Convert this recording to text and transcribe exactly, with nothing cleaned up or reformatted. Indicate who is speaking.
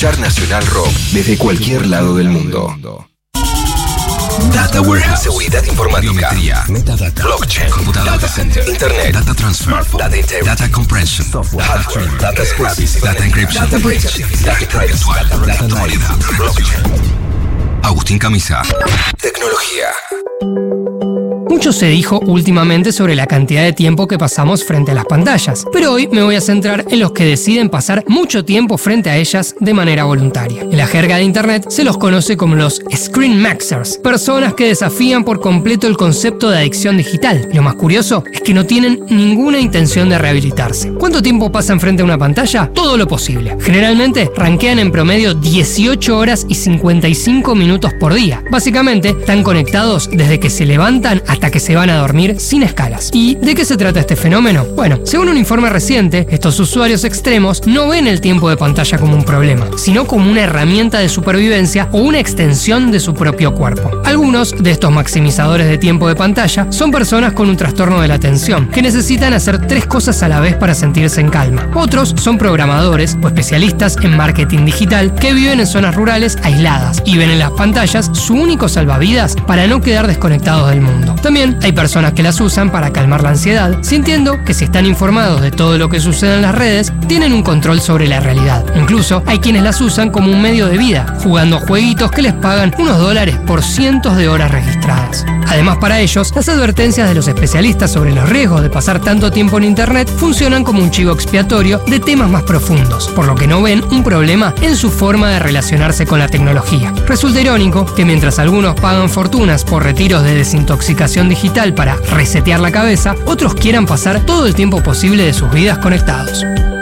Speaker 1: escuchar Nacional Rock desde cualquier lado del mundo. Data Warehouse, seguridad informática, biometría, metadata, blockchain, computadora, data center, internet, data transfer, data integration, data compression, software, hardware, data scrapping, data encryption, data bridge, data privacy, data actualidad, blockchain. Agustín Camisa. Tecnología.
Speaker 2: Mucho se dijo últimamente sobre la cantidad de tiempo que pasamos frente a las pantallas, pero hoy me voy a centrar en los que deciden pasar mucho tiempo frente a ellas de manera voluntaria. En la jerga de internet se los conoce como los Screen Maxers, personas que desafían por completo el concepto de adicción digital. Lo más curioso es que no tienen ninguna intención de rehabilitarse. ¿Cuánto tiempo pasan frente a una pantalla? Todo lo posible. Generalmente rankean en promedio dieciocho horas y cincuenta y cinco minutos por día. Básicamente están conectados desde que se levantan hasta que se van a dormir sin escalas. ¿Y de qué se trata este fenómeno? Bueno, según un informe reciente, estos usuarios extremos no ven el tiempo de pantalla como un problema, sino como una herramienta de supervivencia o una extensión de su propio cuerpo. Algunos de estos maximizadores de tiempo de pantalla son personas con un trastorno de la atención, que necesitan hacer tres cosas a la vez para sentirse en calma. Otros son programadores o especialistas en marketing digital que viven en zonas rurales aisladas y ven en las pantallas su único salvavidas para no quedar desconectados del mundo. También hay personas que las usan para calmar la ansiedad, sintiendo que si están informados de todo lo que sucede en las redes, tienen un control sobre la realidad. Incluso hay quienes las usan como un medio de vida, jugando jueguitos que les pagan unos dólares por cientos de horas registradas. Además, para ellos, las advertencias de los especialistas sobre los riesgos de pasar tanto tiempo en internet funcionan como un chivo expiatorio de temas más profundos, por lo que no ven un problema en su forma de relacionarse con la tecnología. Resulta irónico que mientras algunos pagan fortunas por retiros de desintoxicación digital para resetear la cabeza, otros quieran pasar todo el tiempo posible de sus vidas conectados.